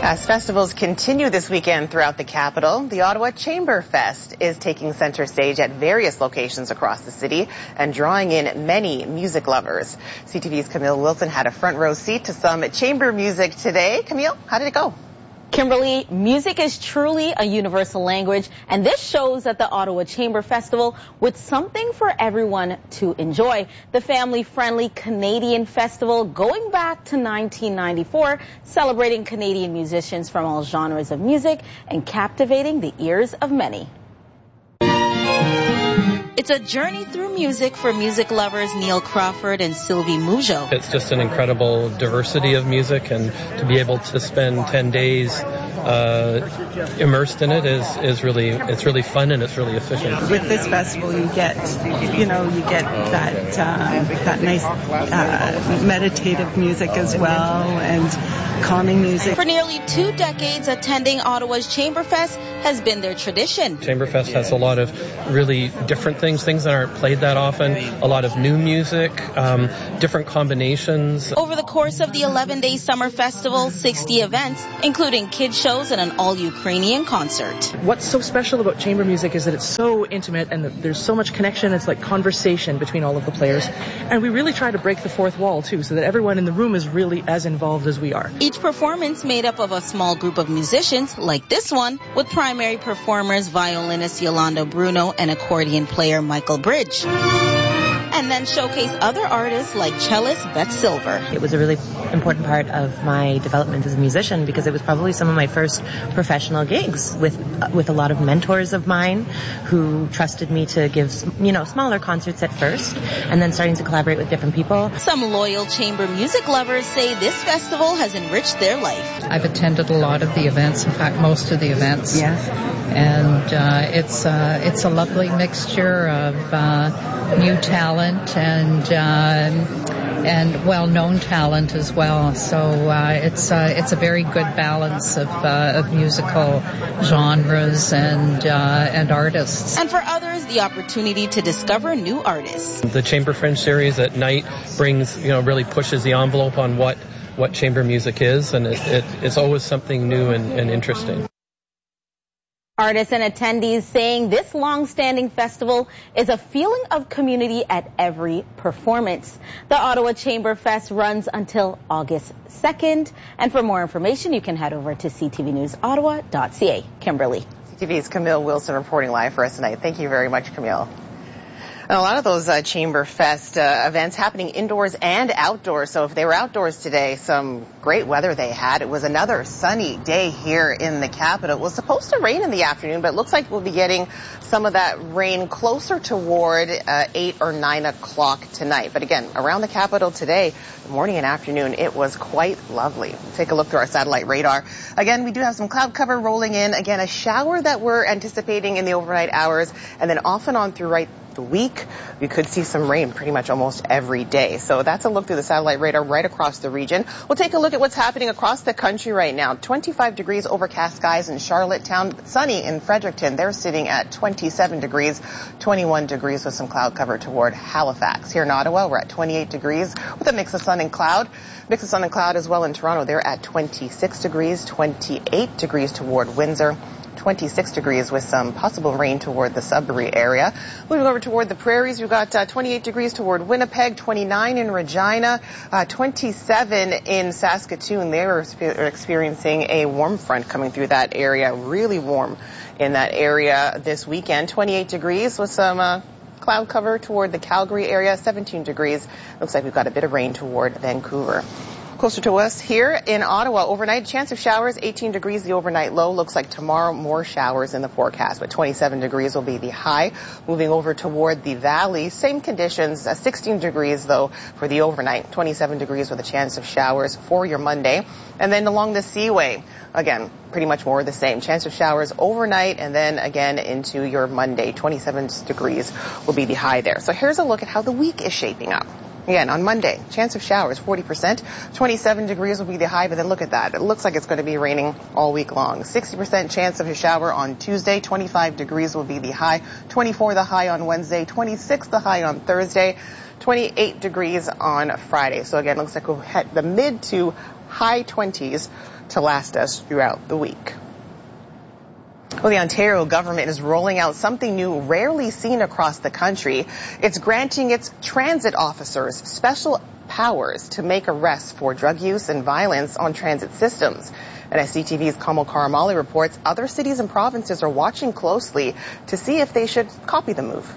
As festivals continue this weekend throughout the capital, the Ottawa Chamber Fest is taking center stage at various locations across the city and drawing in many music lovers. CTV's Camille Wilson had a front row seat to some chamber music today. Camille, how did it go? Kimberly, music is truly a universal language, and this shows at the Ottawa Chamber Festival with something for everyone to enjoy. The family-friendly Canadian festival going back to 1994, celebrating Canadian musicians from all genres of music and captivating the ears of many. It's a journey through music for music lovers Neil Crawford and Sylvie Mougeot. It's just an incredible diversity of music, and to be able to spend 10 days immersed in it is really fun, and it's really efficient. With this festival, you get that nice meditative music as well, and calming music. For nearly 2 decades, attending Ottawa's Chamberfest has been their tradition. Chamberfest has a lot of really different things that aren't played that often, a lot of new music, different combinations. Over the course of the 11-day summer festival, 60 events, including kids shows and an all-Ukrainian concert. What's so special about chamber music is that it's so intimate and that there's so much connection. It's like conversation between all of the players. And we really try to break the fourth wall, too, so that everyone in the room is really as involved as we are. Each performance made up of a small group of musicians, like this one, with primary performers violinist Yolanda Bruno and accordion player Michael Bridge. And then showcase other artists like cellist Beth Silver. It was a really important part of my development as a musician because it was probably some of my first professional gigs with a lot of mentors of mine who trusted me to give, smaller concerts at first and then starting to collaborate with different people. Some loyal chamber music lovers say this festival has enriched their life. I've attended a lot of the events, in fact, most of the events. Yes. And it's a lovely mixture of new talent and well-known talent as well. So it's a very good balance of musical genres and artists. And for others, the opportunity to discover new artists. The Chamber Fringe series at night brings, really pushes the envelope on what chamber music is, and it's always something new and interesting. Artists and attendees saying this long-standing festival is a feeling of community at every performance. The Ottawa Chamber Fest runs until August 2nd. And for more information, you can head over to ctvnewsottawa.ca. Kimberly. CTV's Camille Wilson reporting live for us tonight. Thank you very much, Camille. And a lot of those Chamber Fest events happening indoors and outdoors. So if they were outdoors today, some great weather they had. It was another sunny day here in the capital. It was supposed to rain in the afternoon, but it looks like we'll be getting some of that rain closer toward 8 or 9 o'clock tonight. But again, around the capital today, morning and afternoon, it was quite lovely. Take a look through our satellite radar. Again, we do have some cloud cover rolling in. Again, a shower that we're anticipating in the overnight hours, and then off and on through the week, we could see some rain pretty much almost every day. So that's a look through the satellite radar right across the region. We'll take a look at what's happening across the country right now. 25 degrees overcast skies in Charlottetown, sunny in Fredericton. They're sitting at 27 degrees, 21 degrees with some cloud cover toward Halifax. Here in Ottawa, we're at 28 degrees with a mix of sun and cloud. Mix of sun and cloud as well in Toronto. They're at 26 degrees, 28 degrees toward Windsor. 26 degrees with some possible rain toward the Sudbury area. Moving over toward the prairies, we've got 28 degrees toward Winnipeg, 29 in Regina, 27 in Saskatoon. They're experiencing a warm front coming through that area, really warm in that area this weekend. 28 degrees with some cloud cover toward the Calgary area, 17 degrees. Looks like we've got a bit of rain toward Vancouver. Closer to us here in Ottawa, overnight chance of showers, 18 degrees the overnight low. Looks like tomorrow more showers in the forecast, but 27 degrees will be the high. Moving over toward the valley, same conditions, 16 degrees though for the overnight, 27 degrees with a chance of showers for your Monday. And then along the Seaway, again, pretty much more of the same. Chance of showers overnight and then again into your Monday, 27 degrees will be the high there. So here's a look at how the week is shaping up. Again, on Monday, chance of showers, 40%. 27 degrees will be the high, but then look at that. It looks like it's going to be raining all week long. 60% chance of a shower on Tuesday. 25 degrees will be the high. 24 the high on Wednesday. 26 the high on Thursday. 28 degrees on Friday. So again, looks like we'll hit the mid to high 20s to last us throughout the week. Well, the Ontario government is rolling out something new rarely seen across the country. It's granting its transit officers special powers to make arrests for drug use and violence on transit systems. And as CTV's Kamal Karamali reports, other cities and provinces are watching closely to see if they should copy the move.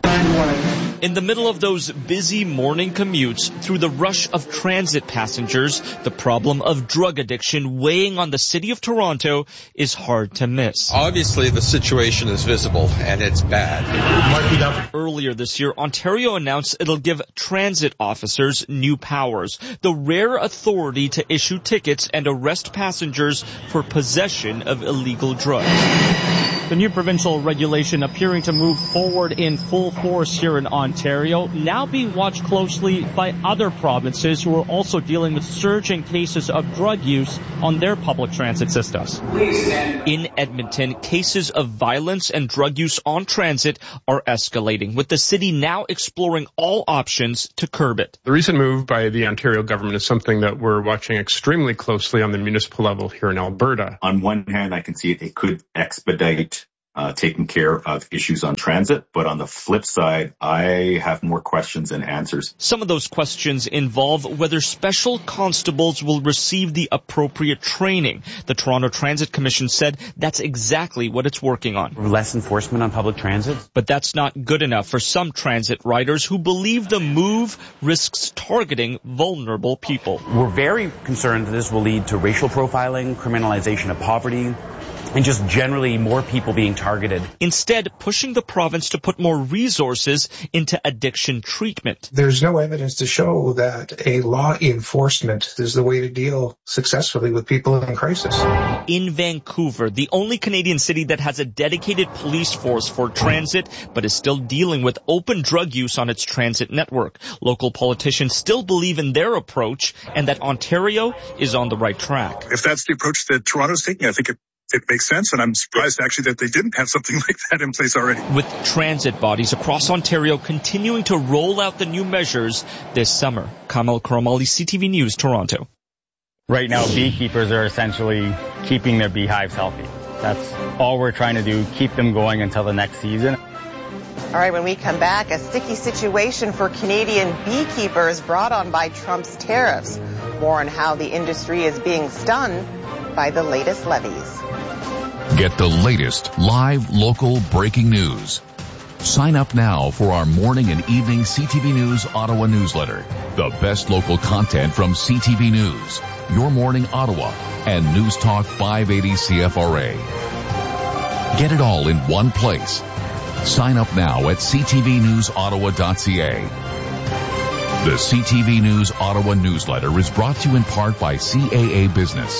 In the middle of those busy morning commutes, through the rush of transit passengers, the problem of drug addiction weighing on the city of Toronto is hard to miss. Obviously, the situation is visible, and it's bad. Earlier this year, Ontario announced it'll give transit officers new powers, the rare authority to issue tickets and arrest passengers for possession of illegal drugs. The new provincial regulation appearing to move forward in full force here in Ontario, now being watched closely by other provinces who are also dealing with surging cases of drug use on their public transit systems. In Edmonton, cases of violence and drug use on transit are escalating, with the city now exploring all options to curb it. The recent move by the Ontario government is something that we're watching extremely closely on the municipal level here in Alberta. On one hand, I can see it could expedite taking care of issues on transit. But on the flip side, I have more questions than answers. Some of those questions involve whether special constables will receive the appropriate training. The Toronto Transit Commission said that's exactly what it's working on. Less enforcement on public transit. But that's not good enough for some transit riders who believe the move risks targeting vulnerable people. We're very concerned that this will lead to racial profiling, criminalization of poverty, and just generally more people being targeted. Instead, pushing the province to put more resources into addiction treatment. There's no evidence to show that a law enforcement is the way to deal successfully with people in crisis. In Vancouver, the only Canadian city that has a dedicated police force for transit, but is still dealing with open drug use on its transit network. Local politicians still believe in their approach and that Ontario is on the right track. If that's the approach that Toronto's taking, I think it makes sense, and I'm surprised actually that they didn't have something like that in place already. With transit bodies across Ontario continuing to roll out the new measures this summer. Kamal Karamali, CTV News, Toronto. Right now, beekeepers are essentially keeping their beehives healthy. That's all we're trying to do, keep them going until the next season. All right, when we come back, a sticky situation for Canadian beekeepers brought on by Trump's tariffs. More on how the industry is being stung by the latest levies. Get the latest live local breaking news. Sign up now for our morning and evening CTV News Ottawa newsletter. The best local content from CTV News, Your Morning Ottawa, and News Talk 580 CFRA. Get it all in one place. Sign up now at ctvnewsottawa.ca. The CTV News Ottawa newsletter is brought to you in part by CAA Business.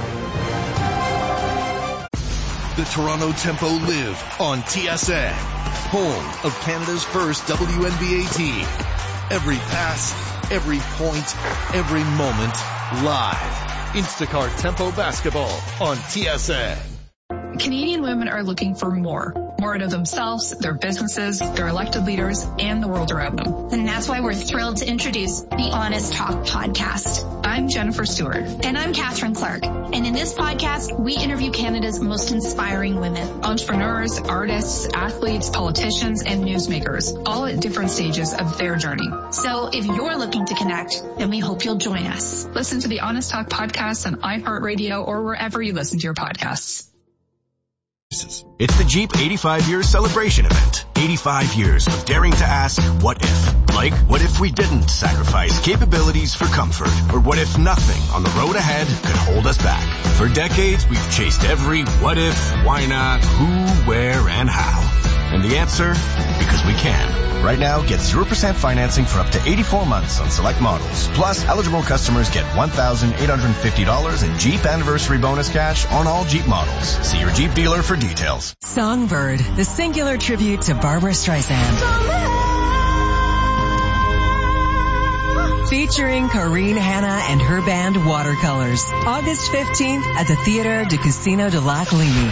The Toronto Tempo live on TSN, home of Canada's first WNBA team. Every pass, every point, every moment, live. Instacart Tempo Basketball on TSN. Canadian women are looking for more out of themselves, their businesses, their elected leaders, and the world around them. And that's why we're thrilled to introduce the Honest Talk podcast. I'm Jennifer Stewart. And I'm Catherine Clark. And in this podcast, we interview Canada's most inspiring women. Entrepreneurs, artists, athletes, politicians, and newsmakers, all at different stages of their journey. So if you're looking to connect, then we hope you'll join us. Listen to the Honest Talk podcast on iHeartRadio or wherever you listen to your podcasts. It's the Jeep 85 Years Celebration Event. 85 years of daring to ask, what if? Like, what if we didn't sacrifice capabilities for comfort? Or what if nothing on the road ahead could hold us back? For decades, we've chased every what if, why not, who, where, and how. And the answer? Because we can. Right now, get 0% financing for up to 84 months on select models. Plus, eligible customers get $1,850 in Jeep Anniversary Bonus cash on all Jeep models. See your Jeep dealer for details. Songbird, the singular tribute to Barbara Streisand. Featuring Corinne Hanna and her band Watercolors. August 15th at the Theatre du Casino de la Coligny.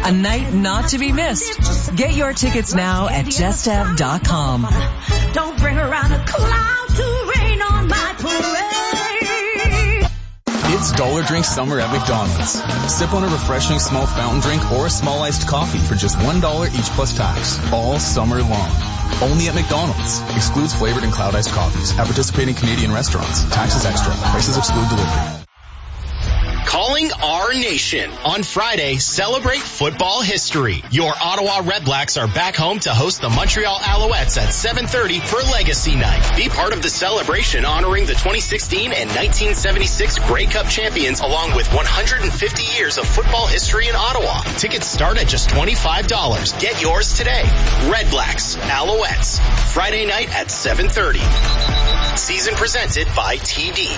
A night not to be missed. Get your tickets now at justev.com. Don't bring around a cloud to rain on my parade. It's Dollar Drink Summer at McDonald's. Sip on a refreshing small fountain drink or a small iced coffee for just $1 each plus tax, all summer long. Only at McDonald's. Excludes flavored and cloud iced coffees at participating Canadian restaurants. Taxes extra. Prices exclude delivery. Calling our nation. On Friday, celebrate football history. Your Ottawa Redblacks are back home to host the Montreal Alouettes at 7:30 for Legacy Night. Be part of the celebration honoring the 2016 and 1976 Grey Cup champions along with 150 years of football history in Ottawa. Tickets start at just $25. Get yours today. Redblacks, Alouettes. Friday night at 7:30. Season presented by TD.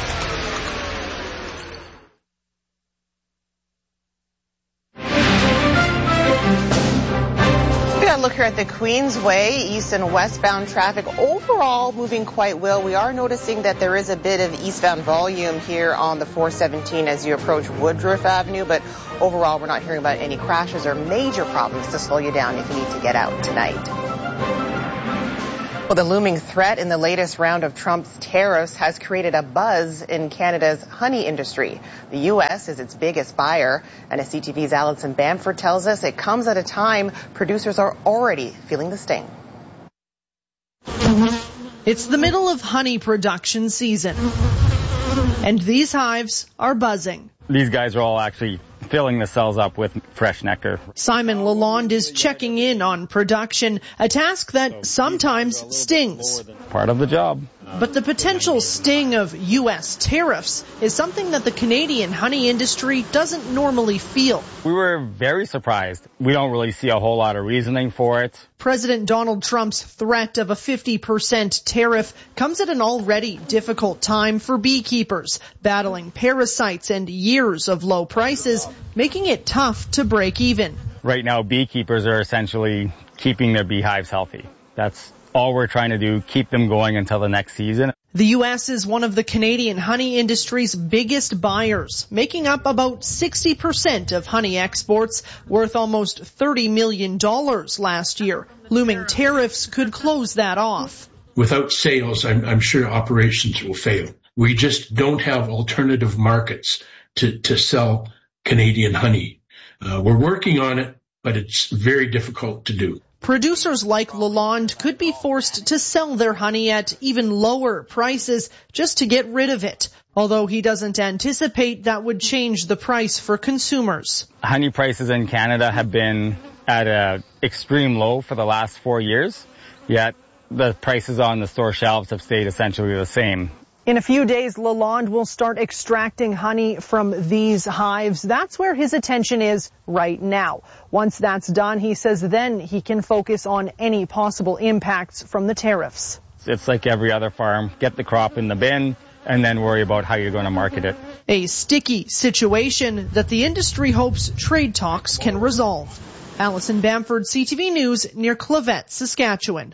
Look here at the Queensway, east and westbound traffic overall moving quite well. We are noticing that there is a bit of eastbound volume here on the 417 as you approach Woodruff Avenue, but overall we're not hearing about any crashes or major problems to slow you down if you need to get out tonight. Well, the looming threat in the latest round of Trump's tariffs has created a buzz in Canada's honey industry. The U.S. is its biggest buyer, and as CTV's Alison Bamford tells us, it comes at a time producers are already feeling the sting. It's the middle of honey production season, and these hives are buzzing. These guys are all actually filling the cells up with fresh nectar. Simon Lalonde is checking in on production, a task that sometimes stings. Part of the job. But the potential sting of U.S. tariffs is something that the Canadian honey industry doesn't normally feel. We were very surprised. We don't really see a whole lot of reasoning for it. President Donald Trump's threat of a 50% tariff comes at an already difficult time for beekeepers, battling parasites and years of low prices, making it tough to break even. Right now, beekeepers are essentially keeping their beehives healthy. That's all we're trying to do, keep them going until the next season. The U.S. is one of the Canadian honey industry's biggest buyers, making up about 60% of honey exports, worth almost $30 million last year. Looming tariffs could close that off. Without sales, I'm sure operations will fail. We just don't have alternative markets to sell Canadian honey. We're working on it, but it's very difficult to do. Producers like Lalonde could be forced to sell their honey at even lower prices just to get rid of it, although he doesn't anticipate that would change the price for consumers. Honey prices in Canada have been at an extreme low for the last 4 years, yet the prices on the store shelves have stayed essentially the same. In a few days, Lalonde will start extracting honey from these hives. That's where his attention is right now. Once that's done, he says then he can focus on any possible impacts from the tariffs. It's like every other farm. Get the crop in the bin and then worry about how you're going to market it. A sticky situation that the industry hopes trade talks can resolve. Alison Bamford, CTV News, near Clavet, Saskatchewan.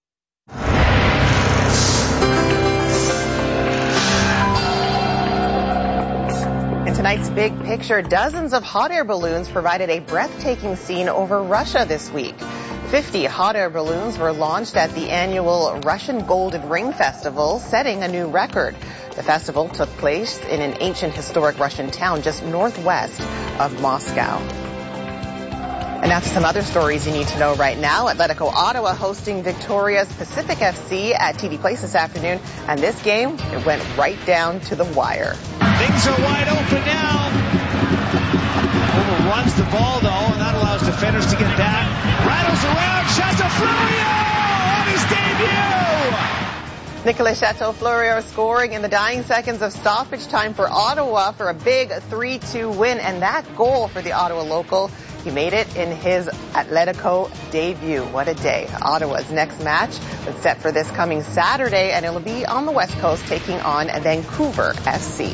Tonight's big picture, dozens of hot air balloons provided a breathtaking scene over Russia this week. 50 hot air balloons were launched at the annual Russian Golden Ring Festival, setting a new record. The festival took place in an ancient historic Russian town just northwest of Moscow. And that's some other stories you need to know right now. Atletico Ottawa hosting Victoria's Pacific FC at TD Place this afternoon. And this game, it went right down to the wire. Things are wide open now. Overruns the ball, though, and that allows defenders to get that. Rattles around, Chateau-Fleuriot on his debut! Nicolas Chateau-Fleuriot scoring in the dying seconds of stoppage time for Ottawa for a big 3-2 win. And that goal for the Ottawa local, he made it in his Atletico debut. What a day. Ottawa's next match is set for this coming Saturday, and it'll be on the West Coast taking on Vancouver FC.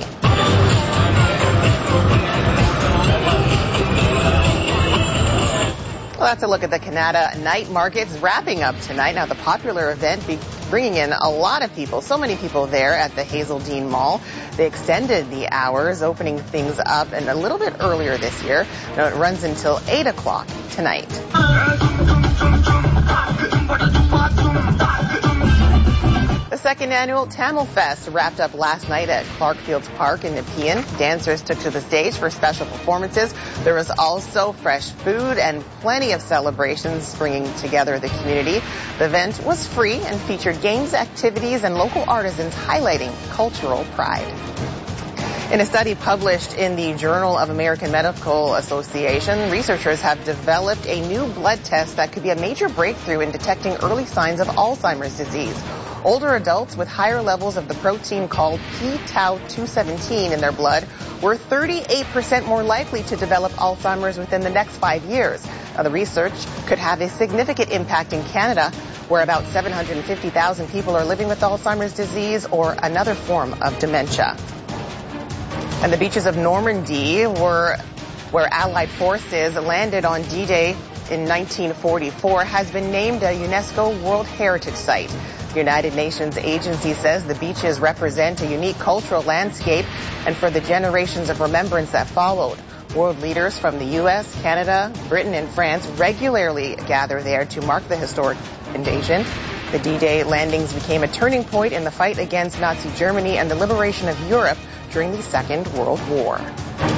Well, that's a look at the Canada night markets wrapping up tonight. Now, the popular event bringing in a lot of people, so many people there at the Hazeldean Mall. They extended the hours, opening things up and a little bit earlier this year. Now it runs until 8 o'clock tonight. The second annual Tamil Fest wrapped up last night at Clarkfields Park in Nepean. Dancers took to the stage for special performances. There was also fresh food and plenty of celebrations bringing together the community. The event was free and featured games, activities, and local artisans highlighting cultural pride. In a study published in the Journal of American Medical Association, researchers have developed a new blood test that could be a major breakthrough in detecting early signs of Alzheimer's disease. Older adults with higher levels of the protein called p-tau217 in their blood were 38% more likely to develop Alzheimer's within the next 5 years. Now, the research could have a significant impact in Canada, where about 750,000 people are living with Alzheimer's disease or another form of dementia. And the beaches of Normandy were where Allied forces landed on D-Day in 1944 has been named a UNESCO World Heritage Site. The United Nations agency says the beaches represent a unique cultural landscape and for the generations of remembrance that followed. World leaders from the U.S., Canada, Britain, and France regularly gather there to mark the historic invasion. The D-Day landings became a turning point in the fight against Nazi Germany and the liberation of Europe during the Second World War.